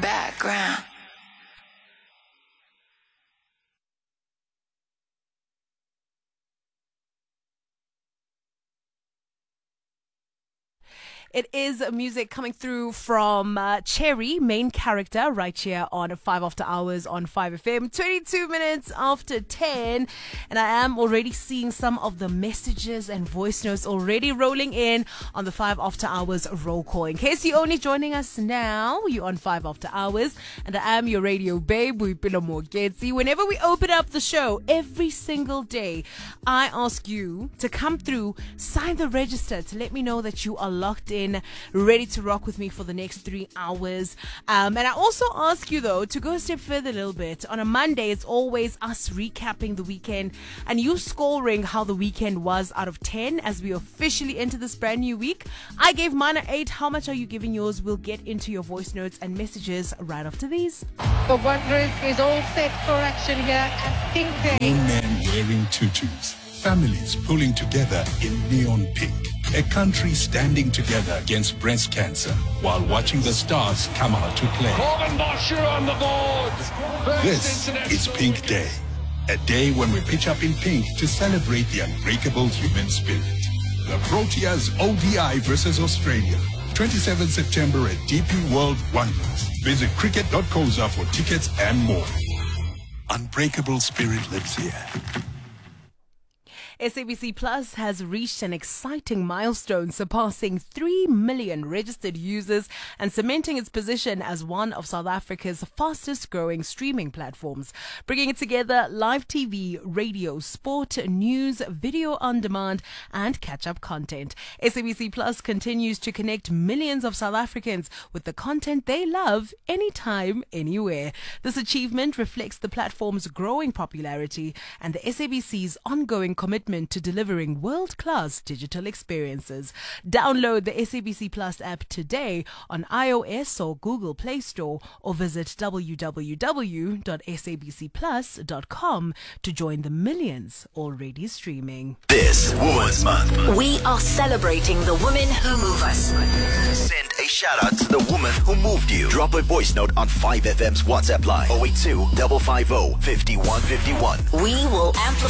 background. It is music coming through from Cherry, main character, right here on 5 After Hours on 5FM, 22 minutes after 10. And I am already seeing some of the messages and voice notes already rolling in on the 5 After Hours roll call. In case you're only joining us now, you're on 5 After Hours, and I am your radio babe, Boipelo Mogetsi. Whenever we open up the show, every single day, I ask you to come through, sign the register to let me know that you are locked in, ready to rock with me for the next 3 hours. And I also ask you, though, to go a step further a little bit. On a Monday, it's always us recapping the weekend and you scoring how the weekend was out of 10 as we officially enter this brand new week. I gave mine an 8. How much are you giving yours? We'll get into your voice notes and messages right after these. The Wanderers is all set for action here at Pink Day. Grown men wearing tutus. Families pulling together in neon pink. A country standing together against breast cancer while watching the stars come out to play. Corbin Bosher on the board. This is Pink Day. A day when we pitch up in pink to celebrate the unbreakable human spirit. The Proteas ODI versus Australia. 27 September at DP World Wonders. Visit cricket.coza for tickets and more. Unbreakable spirit lives here. SABC Plus has reached an exciting milestone, surpassing 3 million registered users and cementing its position as one of South Africa's fastest growing streaming platforms, bringing it together live TV, radio, sport, news, video on demand, and catch-up content. SABC Plus continues to connect millions of South Africans with the content they love anytime, anywhere. This achievement reflects the platform's growing popularity and the SABC's ongoing commitment to delivering world-class digital experiences. Download the SABC Plus app today on iOS or Google Play Store or visit www.sabcplus.com to join the millions already streaming. This Women's Month. We are celebrating the women who move us. Send a shout out to the woman who moved you. Drop a voice note on 5FM's WhatsApp line 082 550 5151. We will amplify